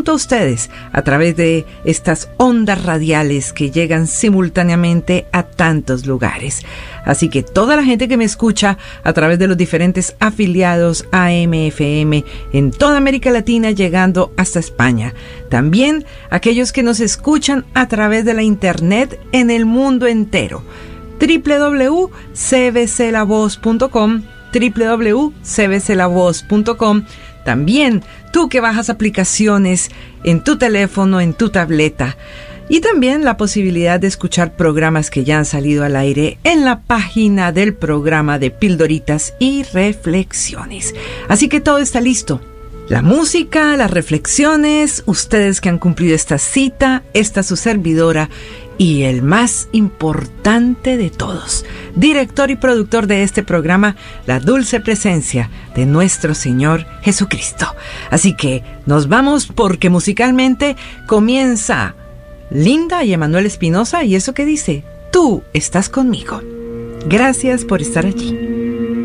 junto a ustedes a través de estas ondas radiales que llegan simultáneamente a tantos lugares. Así que toda la gente que me escucha a través de los diferentes afiliados AM/FM en toda América Latina, llegando hasta España. También aquellos que nos escuchan a través de la internet en el mundo entero. www.cbclavoz.com, www.cbclavoz.com. También tú que bajas aplicaciones en tu teléfono, en tu tableta. Y también la posibilidad de escuchar programas que ya han salido al aire en la página del programa de Pildoritas y Reflexiones. Así que todo está listo. La música, las reflexiones, ustedes que han cumplido esta cita, esta su servidora y el más importante de todos, director y productor de este programa, la dulce presencia de nuestro Señor Jesucristo. Así que nos vamos porque musicalmente comienza Linda y Emanuel Espinosa, y eso que dice, tú estás conmigo. Gracias por estar allí.